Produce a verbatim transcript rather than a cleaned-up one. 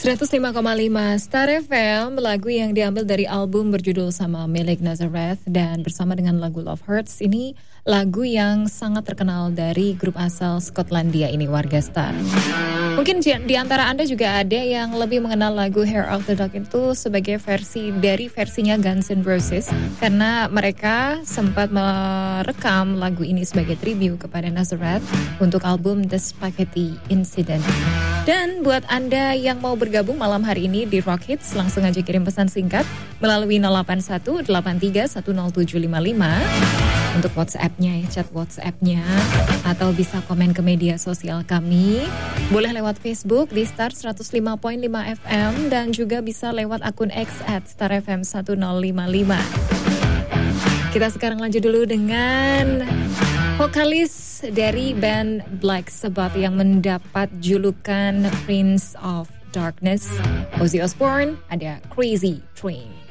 seratus lima koma lima Star F M, lagu yang diambil dari album berjudul sama milik Nazareth dan bersama dengan lagu Love Hurts. Ini lagu yang sangat terkenal dari grup asal Skotlandia ini, warga Star. Mungkin di antara Anda juga ada yang lebih mengenal lagu Hair of the Dog itu sebagai versi dari versinya Guns N' Roses, karena mereka sempat merekam lagu ini sebagai tribute kepada Nazareth untuk album The Spaghetti Incident. Dan buat Anda yang mau bergabung malam hari ini di Rock Hits, langsung aja kirim pesan singkat melalui nol delapan satu delapan tiga satu nol tujuh lima lima untuk WhatsApp-nya, ya, chat WhatsApp-nya, atau bisa komen ke media sosial kami. Boleh lewat Facebook di Star seratus lima koma lima F M dan juga bisa lewat akun X at Star F M satu nol lima lima. Kita sekarang lanjut dulu dengan vokalis dari band Black Sabbath yang mendapat julukan Prince of Darkness, Ozzy Osbourne, ada Crazy Train.